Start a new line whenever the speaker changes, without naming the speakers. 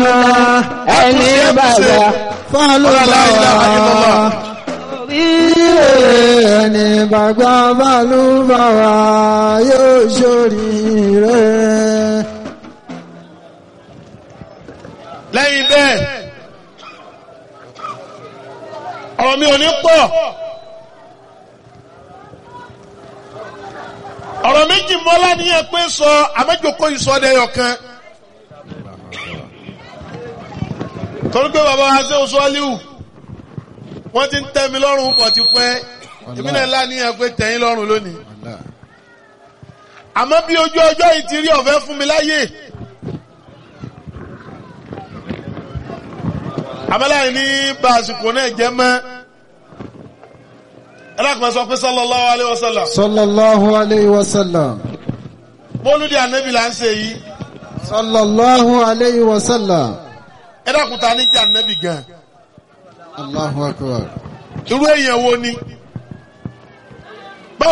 ẹni bàbá
fálùbáwá.
Ẹni bàbá fálùbáwá yóò ṣoríire.
Lẹ́yìn bẹ́ẹ̀, ọ̀rọ̀ mi ò ní pọ̀. Ọ̀rọ̀ méjì mọ́lá ní ẹ pé sọ àmẹ́jọkọ́ ìsọdẹ̀yọ̀ kan. Torí pé bàbá wa ṣe oṣù Aliu, wọ́n ti ń tẹ́ mi lọ́rùn pọ̀ ti pẹ́. Ìbílẹ̀ ńlá ní ẹ pé tẹ̀yìn lọ́rùn lónìí. Àmọ́ bí ojú ọjọ́ yìí ti rí ọ̀fẹ́ fún mi láyè. Àmọ́láyìn ní bá àsìkò náà jẹ́ mọ́. Ẹlẹ́kùnrin sọ pé sallallahu alayhi wa sallam.
Sallallahu alayhi wa sallam.
Mọ́lúdì ànábì là ń ṣe yìí.
Sallallahu alayhi wa sallam.
Ẹlẹ́kùnrin ta ní jẹ́ ànábì gan.
Allahu akbar.
Irú èèyàn wo ni?